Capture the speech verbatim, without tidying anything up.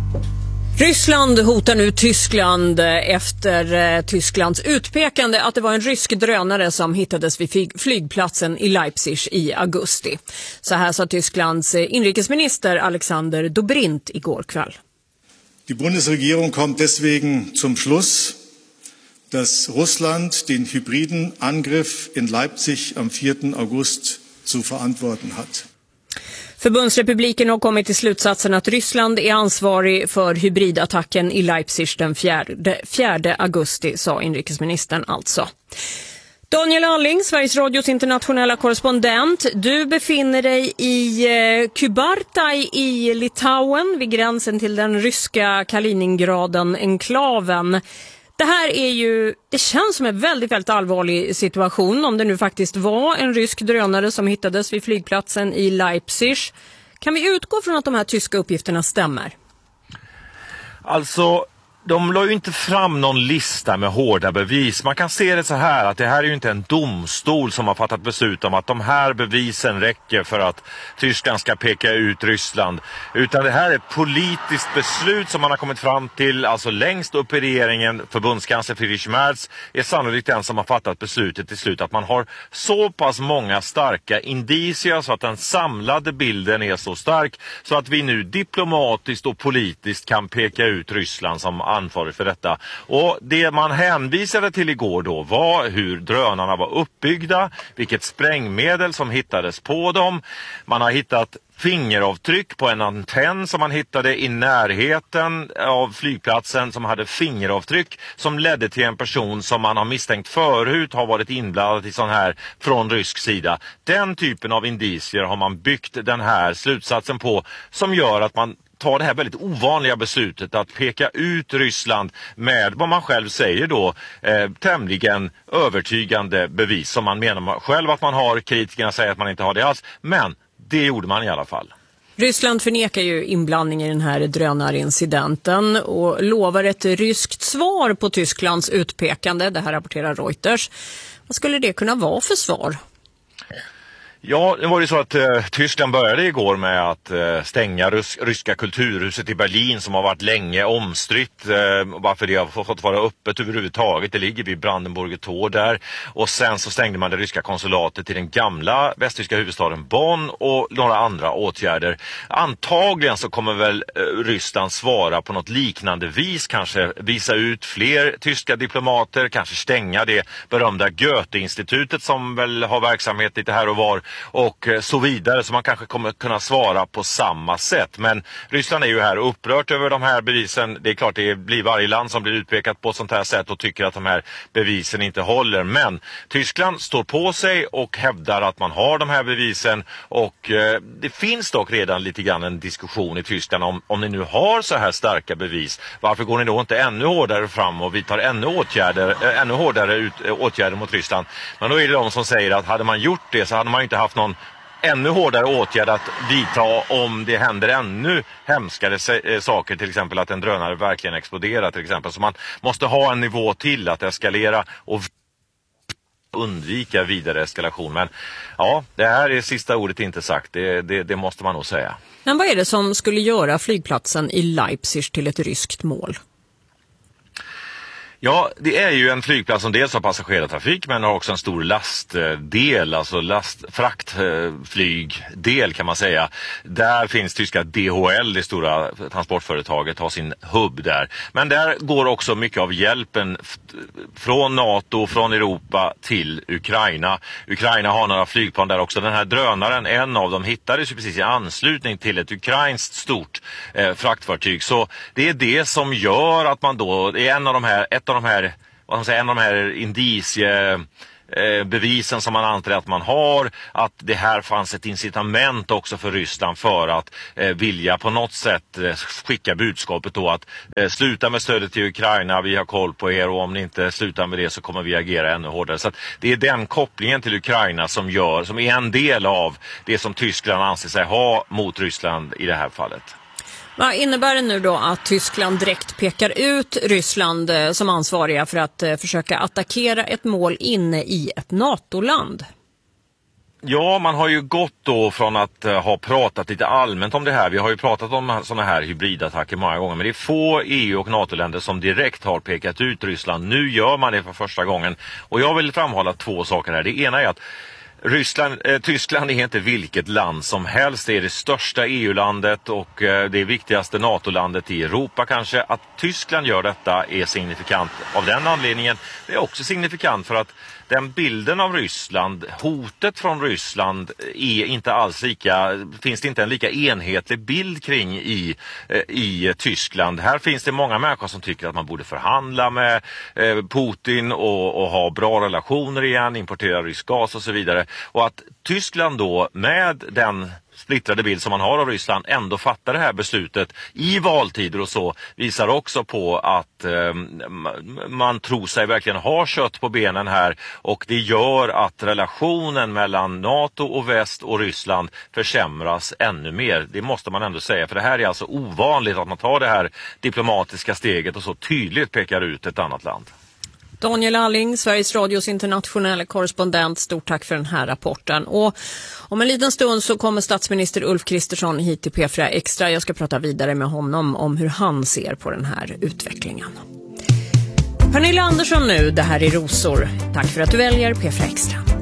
Ryssland hotar nu Tyskland efter eh, Tysklands utpekande att det var en rysk drönare som hittades vid flyg- flygplatsen i Leipzig i augusti. Så här sa Tysklands eh, inrikesminister Alexander Dobrindt igår kväll. Die Bundesregierung kommt deswegen zum Schluss, dass Russland den hybriden Angriff in Leipzig am fjärde August zu verantworten hat. Förbundsrepubliken har kommit till slutsatsen att Ryssland är ansvarig för hybridattacken i Leipzig den fjärde augusti, sa inrikesministern alltså. Daniel Alling, Sveriges Radios internationella korrespondent. Du befinner dig i eh, Kybartai i Litauen vid gränsen till den ryska Kaliningraden-enklaven. Det här är ju, det känns som en väldigt, väldigt allvarlig situation om det nu faktiskt var en rysk drönare som hittades vid flygplatsen i Leipzig. Kan vi utgå från att de här tyska uppgifterna stämmer? Alltså, de la ju inte fram någon lista med hårda bevis. Man kan se det så här att det här är ju inte en domstol som har fattat beslut om att de här bevisen räcker för att Tyskland ska peka ut Ryssland. Utan det här är ett politiskt beslut som man har kommit fram till, alltså längst upp i regeringen. Förbundskansler Friedrich Merz är sannolikt den som har fattat beslutet till slut att man har så pass många starka indicier så att den samlade bilden är så stark så att vi nu diplomatiskt och politiskt kan peka ut Ryssland som ansvarig för detta. Och det man hänvisade till igår då var hur drönarna var uppbyggda, vilket sprängmedel som hittades på dem. Man har hittat fingeravtryck på en antenn som man hittade i närheten av flygplatsen som hade fingeravtryck som ledde till en person som man har misstänkt förut har varit inblandad i sån här från rysk sida. Den typen av indicier har man byggt den här slutsatsen på som gör att man tar det här väldigt ovanliga beslutet att peka ut Ryssland med vad man själv säger då eh, tämligen övertygande bevis som man menar själv att man har. Kritikerna säger att man inte har det alls, men det gjorde man i alla fall. Ryssland förnekar ju inblandning i den här drönarincidenten och lovar ett ryskt svar på Tysklands utpekande. Det här rapporterar Reuters. Vad skulle det kunna vara för svar? Ja, det var ju så att eh, Tyskland började igår med att eh, stänga rys- ryska kulturhuset i Berlin som har varit länge omstritt. Eh, varför det har fått vara öppet överhuvudtaget. Det ligger vid Brandenburger Tor där. Och sen så stängde man det ryska konsulatet i den gamla västtyska huvudstaden Bonn och några andra åtgärder. Antagligen så kommer väl eh, Ryssland svara på något liknande vis. Kanske visa ut fler tyska diplomater. Kanske stänga det berömda Goethe-institutet som väl har verksamhet lite här och var. Och så vidare, så man kanske kommer kunna svara på samma sätt. Men Ryssland är ju här upprört över de här bevisen. Det är klart det blir varje land som blir utpekat på ett sånt här sätt och tycker att de här bevisen inte håller. Men Tyskland står på sig och hävdar att man har de här bevisen. Och eh, det finns dock redan lite grann en diskussion i Tyskland om, om ni nu har så här starka bevis. Varför går ni då inte ännu hårdare fram och vidtar ännu, åtgärder, äh, ännu hårdare ut, äh, åtgärder mot Ryssland? Men då är det de som säger att hade man gjort det så hade man inte haft någon ännu hårdare åtgärd att vidta om det händer ännu hemskare saker, till exempel att en drönare verkligen exploderar till exempel. Så man måste ha en nivå till att eskalera och undvika vidare eskalation. Men ja, det här är sista ordet inte sagt, det, det, det måste man nog säga. Men vad är det som skulle göra flygplatsen i Leipzig till ett ryskt mål? Ja, det är ju en flygplats som dels har passagerartrafik men har också en stor lastdel, alltså last, fraktflygdel kan man säga. Där finns tyska D H L, det stora transportföretaget, har sin hubb där. Men där går också mycket av hjälpen från NATO, från Europa till Ukraina. Ukraina har några flygplan där också. Den här drönaren, en av dem, hittades ju precis i anslutning till ett ukrainskt stort eh, fraktfartyg. Så det är det som gör att man då, det är en av de här, ett av de här, vad man säger, en av de här indicie bevisen som man antar att man har, att det här fanns ett incitament också för Ryssland för att eh, vilja på något sätt eh, skicka budskapet då att eh, sluta med stödet till Ukraina, vi har koll på er och om ni inte slutar med det så kommer vi agera ännu hårdare. Så att det är den kopplingen till Ukraina som gör, som är en del av det som Tyskland anser sig ha mot Ryssland i det här fallet. Vad innebär det nu då att Tyskland direkt pekar ut Ryssland som ansvariga för att försöka attackera ett mål inne i ett NATO-land? Ja, man har ju gått då från att uh, ha pratat lite allmänt om det här. Vi har ju pratat om sådana här hybridattacker många gånger, men det är få E U- och NATO-länder som direkt har pekat ut Ryssland. Nu gör man det för första gången. Och jag vill framhålla två saker här. Det ena är att Ryssland, eh, Tyskland är inte vilket land som helst. Det är det största E U-landet och eh, det viktigaste NATO-landet i Europa kanske. Att Tyskland gör detta är signifikant av den anledningen. Det är också signifikant för att den bilden av Ryssland, hotet från Ryssland är inte alls lika, finns det inte en lika enhetlig bild kring i, i Tyskland. Här finns det många människor som tycker att man borde förhandla med eh, Putin och, och ha bra relationer igen, importera rysk gas och så vidare. Och att Tyskland då med den splittrade bild som man har av Ryssland ändå fattar det här beslutet i valtider och så visar också på att eh, man tror sig verkligen ha kött på benen här, och det gör att relationen mellan NATO och väst och Ryssland försämras ännu mer. Det måste man ändå säga, för det här är alltså ovanligt att man tar det här diplomatiska steget och så tydligt pekar ut ett annat land. Daniel Alling, Sveriges Radios internationella korrespondent, stort tack för den här rapporten. Och om en liten stund så kommer statsminister Ulf Kristersson hit till P fyra Extra. Jag ska prata vidare med honom om hur han ser på den här utvecklingen. Pernilla Andersson nu, det här är Rosor. Tack för att du väljer P fyra Extra.